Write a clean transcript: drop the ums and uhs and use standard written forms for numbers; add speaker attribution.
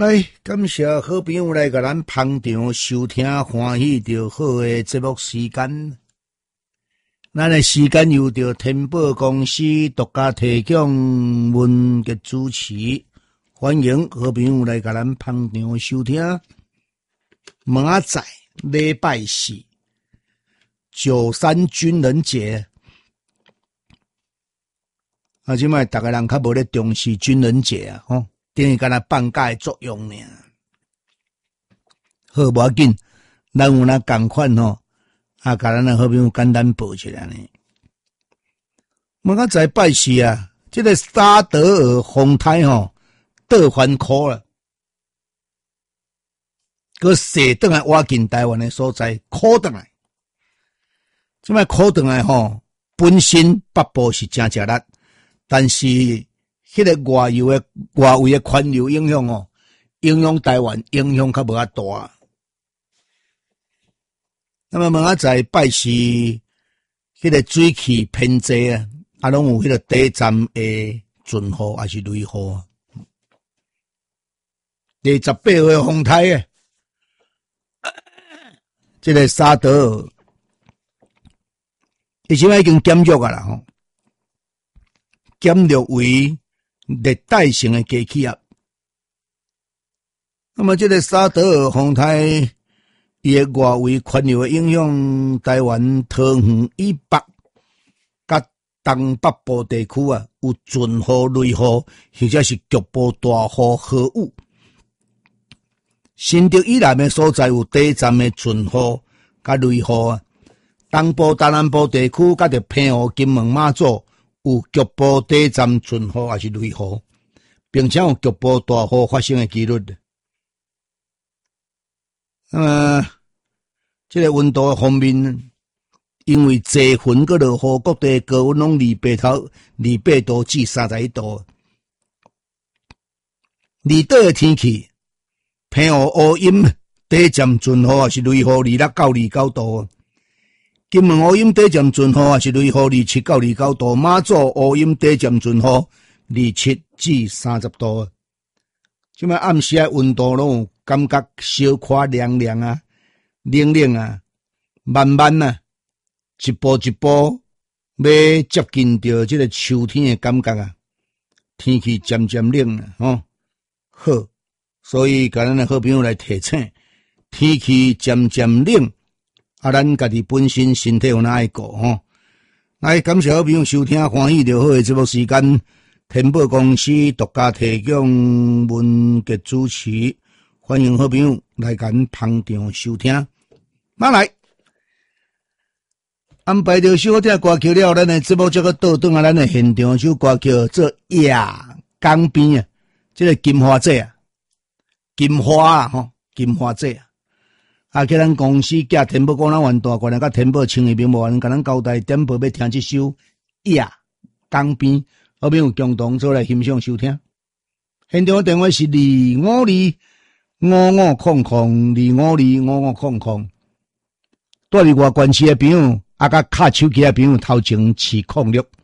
Speaker 1: 来，感谢好朋友来甲咱捧场收听欢喜着好诶节目时间。咱诶时间由着天宝公司独家提供文嘅主持，欢迎好朋友来甲咱捧场收听。明仔载礼拜四，93军人节。即摆逐个人较无咧重视军人节啊，吼。等于敢若放假的作用尔，好无要紧，咱有哪共款吼，甲咱的好朋友简单报一下呢。明仔载拜四啊，这个沙德尔风台吼倒翻苦了，佮射转来挖近台湾的所在，苦转来。即摆苦转来吼，本身北部是真食力，但是迄个外围的环流影响哦，影响台湾影响较无遐大。那么明仔载拜四，迄个水汽偏济啊，拢有迄个第一站的阵雨还是雷雨。第18号风台啊，这个沙德尔，伊现在已经减弱啊啦吼，减弱为热带性的低气压，那么这个沙德尔风台，伊的外围环流的影响台湾桃园以北甲东北部地区啊，有阵雨、雷雨，或者是局部大雨、豪雨。新竹以南的所在有第一站的阵雨甲雷雨啊，东部、大南部地区甲着澎湖、金门、马祖。有局部第一站阵雨还是雷雨，并且有局部大雨发生的几率。这个温度方面，因为济云佮落雨，各地高温拢28度至31度。离岛的天气，澎湖乌阴第一站阵雨还是雷雨26到29度。金门乌阴第一站阵雨还是雷雨27到29度，马祖乌阴第一站阵雨27至30度。即摆暗时温度拢有感觉小可凉凉啊、冷冷啊，慢慢啊，一步一步要接近到这个秋天的感觉啊。天气渐渐冷了吼，好，所以甲咱的好朋友来提醒，天气渐渐冷。咱家己本身身体有哪爱顾吼？来，感谢好朋友收听欢喜就好的节目时间，天宝公司独家提供文节主持，欢迎好朋友来甲咱捧场收听。那来安排着首好听歌曲了，咱的节目这个倒转啊，咱的现场首歌曲做夜江边啊，这个金花姐啊，金花啊吼，金花姐啊。去咱公司寄天宝广南湾大馆，甲天宝青叶名无甲咱交代点播要听这首《夜江边》，好朋友共同做来欣赏收听。现场电话是2525500，2525500。住伫外县市的朋友，甲卡手机的朋友，头前是06。